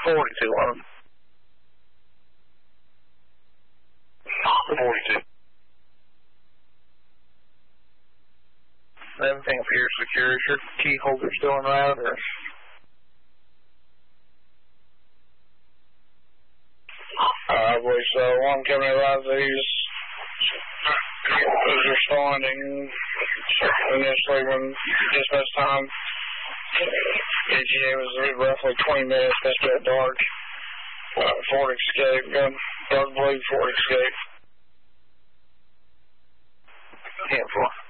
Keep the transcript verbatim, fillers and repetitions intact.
forty-two on them. forty-two. Everything up here is secure. Is your key holder still in route, or? I believe so. One coming around these is responding initially when dispatch time. E T A was roughly twenty minutes. That's that dark. Uh, Ford Escape, gun, dark blue Ford Escape. ten four.